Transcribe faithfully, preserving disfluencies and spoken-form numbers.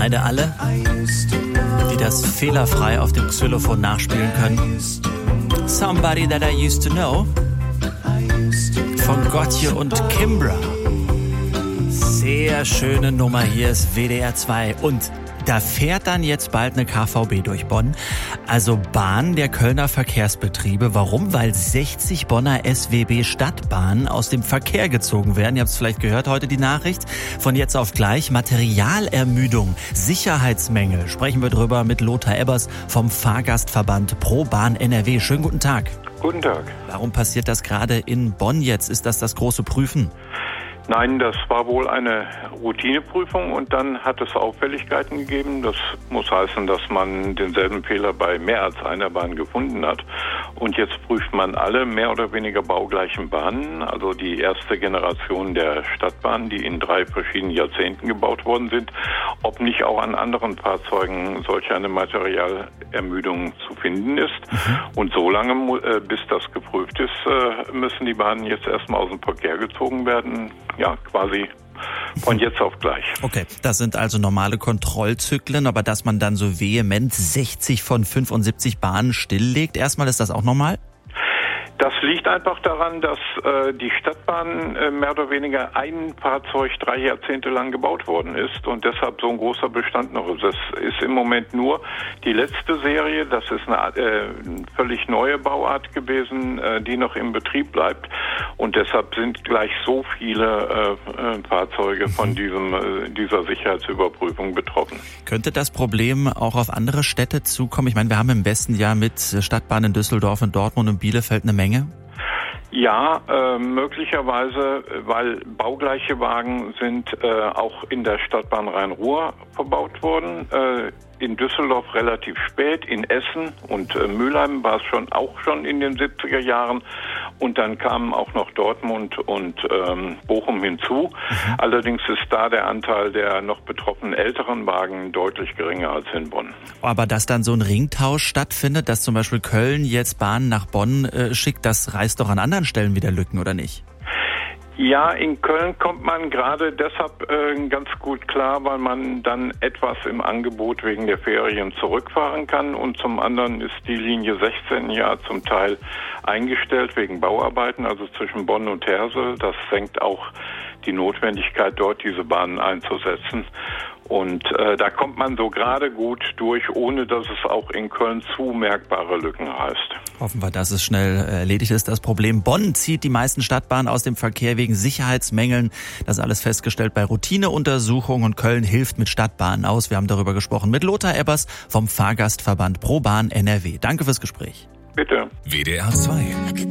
beide alle, die das fehlerfrei auf dem Xylophon nachspielen können. Somebody That I Used to Know von Gotye und Kimbra. Sehr schöne Nummer, hier ist W D R zwei und da fährt dann jetzt bald eine K V B durch Bonn, also Bahn der Kölner Verkehrsbetriebe. Warum? Weil sechzig Bonner S W B Stadtbahnen aus dem Verkehr gezogen werden. Ihr habt es vielleicht gehört, heute die Nachricht. Von jetzt auf gleich Materialermüdung, Sicherheitsmängel. Sprechen wir drüber mit Lothar Ebbers vom Fahrgastverband Pro Bahn N R W. Schönen guten Tag. Guten Tag. Warum passiert das gerade in Bonn jetzt? Ist das das große Prüfen? Nein, das war wohl eine Routineprüfung und dann hat es Auffälligkeiten gegeben. Das muss heißen, dass man denselben Fehler bei mehr als einer Bahn gefunden hat. Und jetzt prüft man alle mehr oder weniger baugleichen Bahnen, also die erste Generation der Stadtbahnen, die in drei verschiedenen Jahrzehnten gebaut worden sind, ob nicht auch an anderen Fahrzeugen solch eine Materialermüdung zu finden ist. Mhm. Und so lange, bis das geprüft ist, müssen die Bahnen jetzt erstmal aus dem Verkehr gezogen werden. Ja, quasi von jetzt auf gleich. Okay, das sind also normale Kontrollzyklen, aber dass man dann so vehement sechzig von fünfundsiebzig Bahnen stilllegt, erstmal ist das auch normal? Das liegt einfach daran, dass äh, die Stadtbahn äh, mehr oder weniger ein Fahrzeug drei Jahrzehnte lang gebaut worden ist und deshalb so ein großer Bestand noch ist. Das ist im Moment nur die letzte Serie, das ist eine äh, völlig neue Bauart gewesen, äh, die noch im Betrieb bleibt und deshalb sind gleich so viele äh, äh, Fahrzeuge von diesem äh, dieser Sicherheitsüberprüfung betroffen. Könnte das Problem auch auf andere Städte zukommen? Ich meine, wir haben im Westen ja mit Stadtbahnen in Düsseldorf und Dortmund und Bielefeld eine Menge. Ja, äh, möglicherweise, weil baugleiche Wagen sind äh, auch in der Stadtbahn Rhein-Ruhr verbaut worden. Äh, in Düsseldorf relativ spät, in Essen und äh, Mülheim war es schon auch schon in den siebziger Jahren. Und dann kamen auch noch Dortmund und ähm, Bochum hinzu. Mhm. Allerdings ist da der Anteil der noch betroffenen älteren Wagen deutlich geringer als in Bonn. Aber dass dann so ein Ringtausch stattfindet, dass zum Beispiel Köln jetzt Bahnen nach Bonn äh, schickt, das reißt doch an anderen Stellen wieder Lücken, oder nicht? Ja, in Köln kommt man gerade deshalb äh, ganz gut klar, weil man dann etwas im Angebot wegen der Ferien zurückfahren kann und zum anderen ist die Linie sechzehn ja zum Teil eingestellt wegen Bauarbeiten, also zwischen Bonn und Hersel. Das senkt auch die Notwendigkeit, dort diese Bahnen einzusetzen. Und äh, da kommt man so gerade gut durch, ohne dass es auch in Köln zu merkbare Lücken reißt. Hoffen wir, dass es schnell erledigt ist, das Problem. Bonn zieht die meisten Stadtbahnen aus dem Verkehr wegen Sicherheitsmängeln. Das ist alles festgestellt bei Routineuntersuchungen und Köln hilft mit Stadtbahnen aus. Wir haben darüber gesprochen mit Lothar Ebbers vom Fahrgastverband Pro Bahn N R W. Danke fürs Gespräch. Bitte. W D R zwei